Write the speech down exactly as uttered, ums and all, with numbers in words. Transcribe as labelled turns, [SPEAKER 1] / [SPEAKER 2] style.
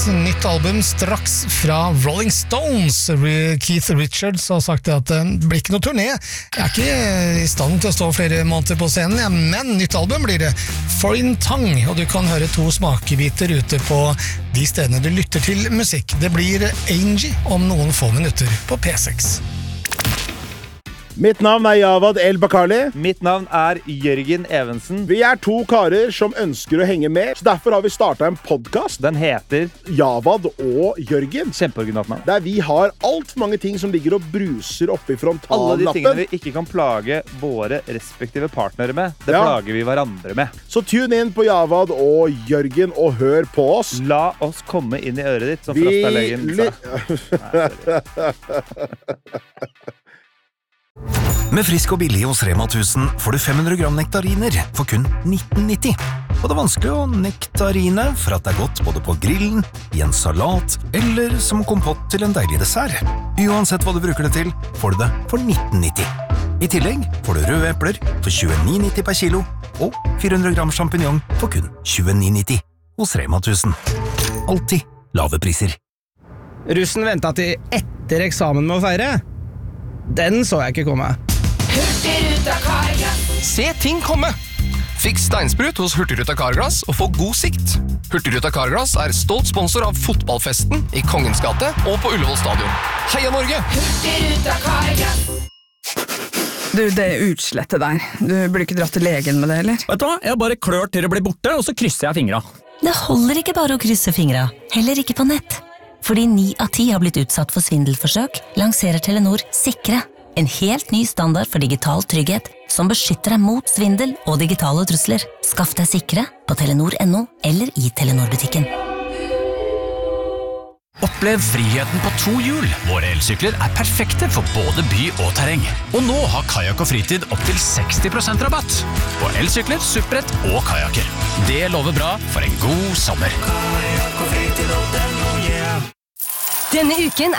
[SPEAKER 1] nytt album straks fra Rolling Stones. Keith Richards har sagt at det blir ikke noe turné. Jeg er ikke i stand til å stå flere måneder på scenen, ja, men nytt album blir det. Foreign Tongue, og du kan høre to smakebiter ute på de stedene du lytter til musikk. Det blir Angie om noen få minutter på P seks.
[SPEAKER 2] Mitt navn er Javad El Bakkali.
[SPEAKER 3] Mitt navn er Jørgen Evensen.
[SPEAKER 2] Vi er to karer som ønsker å henge med, så derfor har vi startet en podcast.
[SPEAKER 3] Den heter
[SPEAKER 2] Javad og Jørgen.
[SPEAKER 3] Kjempeoriginalt navn.
[SPEAKER 2] Der vi har alt for mange ting som ligger og bruser oppe i frontallappen.
[SPEAKER 3] Alle de tingene vi ikke kan plage våre respektive partnere med, det ja. plager vi hverandre med.
[SPEAKER 2] Så tune inn på Javad og Jørgen og hør på oss.
[SPEAKER 3] La oss komme inn i øret ditt, som vi... Frastalegen sa.
[SPEAKER 4] Med Frisk og billig hos Rema tusen får du fem hundre gram nektariner for kun nitten nitti. Og det er vanskelig å nektarine for at det er godt både på grillen, i en salat eller som kompott til en deilig dessert. Uansett hva du bruker det til, får du det for nitten nitti. I tillegg får du røde epler for tjueni nitti per kilo og fire hundre gram champignon for kun tjueni nitti hos Rema tusen. Alltid lave priser.
[SPEAKER 5] Russen ventet til etter eksamen med å feire. Den så jeg ikke komme.
[SPEAKER 6] Hurtigruta Carglass.
[SPEAKER 7] Se ting komme! Fiks steinsprut hos Hurtigruta Carglass og få god sikt. Hurtigruta Carglass er stolt sponsor av fotballfesten i Kongens gate og på Ullevål stadion. Heia Norge!
[SPEAKER 6] Hurtigruta Carglass.
[SPEAKER 8] Du, det er utslettet der. Du burde ikke dratt til legen med det, eller?
[SPEAKER 9] Vet du hva? Jeg bare klør til det blir borte, og så krysser jeg fingra.
[SPEAKER 10] Det holder ikke bare å krysse fingra, heller ikke på nett. Fordi ni av ti har blitt utsatt for svindelforsøk, lanserer Telenor Sikre, en helt ny standard for digital trygghet som beskytter deg mot svindel og digitale trusler. Skaff deg Sikre på telenor punktum no eller i Telenor-butikken.
[SPEAKER 11] Opplev friheten på to hjul. Våre elsykler er perfekte for både by og terreng. Og nå har Kajak og Fritid opp til seksti prosent rabatt på elsykler, supprett og kajaker. Det lover bra for en god sommer.
[SPEAKER 6] Denne uken